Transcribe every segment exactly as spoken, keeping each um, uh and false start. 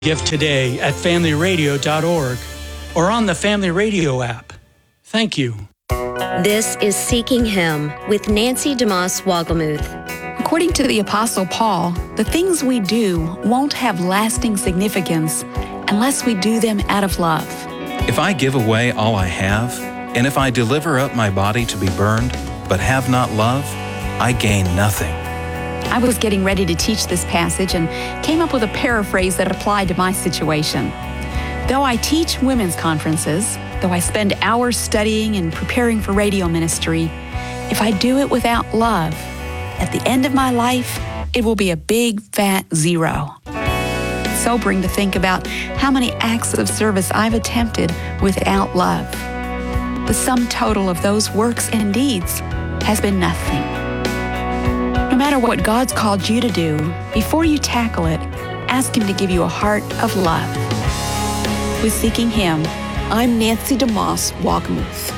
Give today at family radio dot org or on the Family Radio app. Thank you. This is Seeking Him with Nancy DeMoss Wogelmuth. According to the Apostle Paul, the things we do won't have lasting significance unless we do them out of love. If I give away all I have, and if I deliver up my body to be burned, but have not love, I gain nothing. I was getting ready to teach this passage and came up with a paraphrase that applied to my situation. Though I teach women's conferences, though I spend hours studying and preparing for radio ministry, if I do it without love, at the end of my life, it will be a big fat zero. It's sobering to think about how many acts of service I've attempted without love. The sum total of those works and deeds has been nothing. No matter what God's called you to do, before you tackle it, ask Him to give you a heart of love. With Seeking Him, I'm Nancy DeMoss Wogelmuth.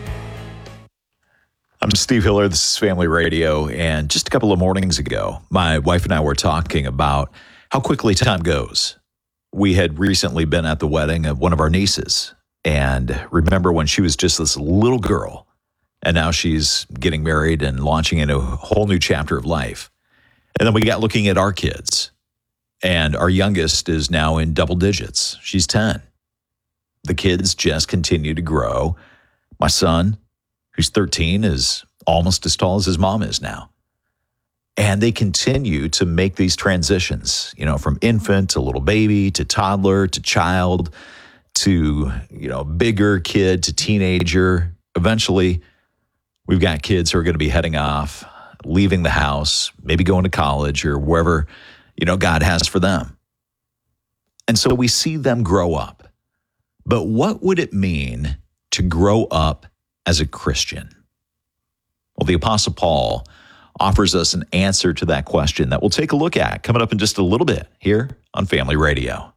I'm Steve Hiller. This is Family Radio. And just a couple of mornings ago, my wife and I were talking about how quickly time goes. We had recently been at the wedding of one of our nieces. And remember when she was just this little girl, and now she's getting married and launching into a whole new chapter of life. And then we got looking at our kids. And our youngest is now in double digits. She's ten. The kids just continue to grow. My son, who's thirteen, is almost as tall as his mom is now. And they continue to make these transitions, you know, from infant to little baby to toddler to child to, you know, bigger kid to teenager. Eventually, we've got kids who are going to be heading off, leaving the house, maybe going to college or wherever, you know, God has for them. And so we see them grow up. But what would it mean to grow up as a Christian? Well, the Apostle Paul offers us an answer to that question that we'll take a look at coming up in just a little bit here on Family Radio.